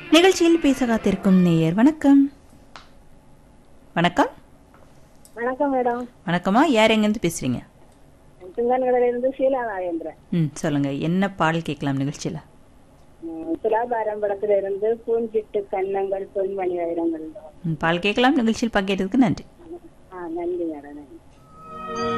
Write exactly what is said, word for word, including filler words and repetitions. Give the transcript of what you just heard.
நிகழ்ச்சியில் பேச காத்திருக்கும் நேயர் வணக்கம். வணக்கம். வணக்கம் மேடம். வணக்கமா, யார் எங்கேருந்து பேசுறீங்க? சிங்கன்கடையிலிருந்து ஷீலா நாகேந்திரன். ம் சொல்லுங்க, என்ன பாடல் கேட்கலாம் நிகழ்ச்சியில? துலாபாரம் படத்துல இருந்து பூஞ்சிட்டு கன்னங்கள் பொன்மணி வைரங்கள். ம், பாடல் கேட்கலாம். நிகழ்ச்சியில் பங்கேற்றதுக்கு நன்றி. ஆ நன்றி மேடம்.